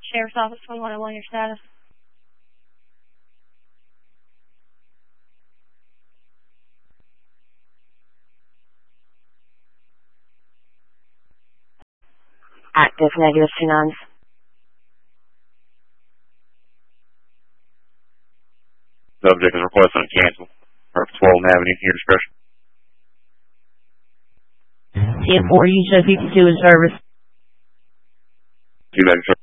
Sheriff's Office 2101, your status. Active negative 29. Subject is requesting a cancel. Purpose 12 Avenue, your discretion. 10-4, you show 52 in service. 2 back, sir.